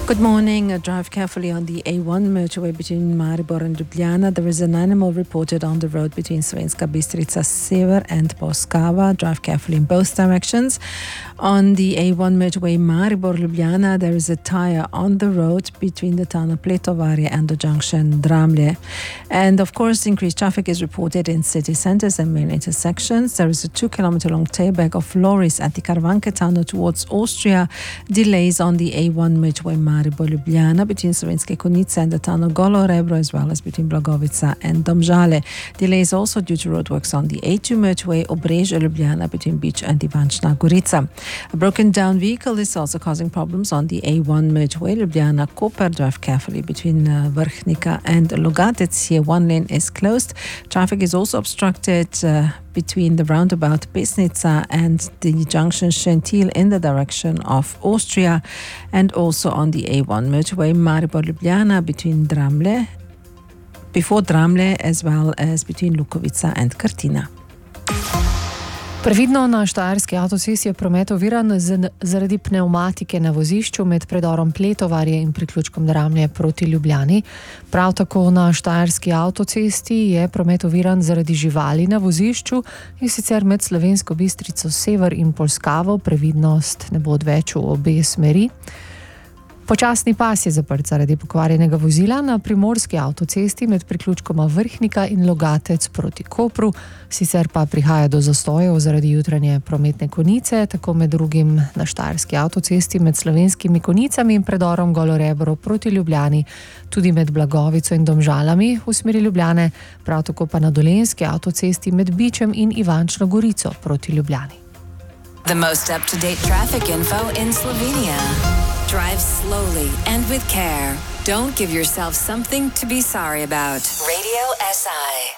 Good morning. Drive carefully on the A1 motorway between Maribor and Ljubljana. There is an animal reported on the road between Sremska Bistrica Sever and Polskava. Drive carefully in both directions. On the A1 motorway Maribor-Ljubljana, there is a tire on the road between the town of Pletovarje and the junction Dramlje. And of course, increased traffic is reported in city centres and main intersections. There is a 2-kilometre-long tailback of lorries at the Karavanke tunnel towards Austria. Delays on the A1 motorway Maribor-Ljubljana between Slovenske Konjice and the tunnel Golo Rebro, as well as between Blagovica and Domžale. Delays also due to roadworks on the A2 motorway Obrežje-Ljubljana between Beach and Ivančna Gorica. A broken down vehicle is also causing problems on the A1 motorway Ljubljana-Koper. Drive carefully between Vrhnika and Logatec. Here one lane is closed. Traffic is also obstructed between the roundabout Pesnica and the junction Šentil in the direction of Austria, and also on the A1 motorway Maribor-Ljubljana between before Dramlje, as well as between Lukovica and Krtina. Previdno na štajerski avtocesti je promet oviran zaradi pnevmatike na vozišču med predorom Pletovarje in priključkom Dramlje proti Ljubljani. Prav tako na štajerski avtocesti je promet oviran zaradi živali na vozišču, in sicer med Slovensko Bistrico Sever in Polskavo. Previdnost ne bo odveč v obe smeri. Počasni pas je zaprt zaradi pokvarjenega vozila na primorski avtocesti med priključkoma Vrhnika in Logatec proti Kopru. Sicer pa prihaja do zastojev zaradi jutranje prometne konice, tako med drugim na štajerski avtocesti med Slovenskimi Konjicami in predorom Golo Rebro proti Ljubljani, tudi med Blagovico in Domžalami v smeri Ljubljane, prav tako pa na dolenjski avtocesti med Bičem in Ivančno Gorico proti Ljubljani. The most up-to-date traffic info in Slovenia. Drive slowly and with care. Don't give yourself something to be sorry about. Radio SI.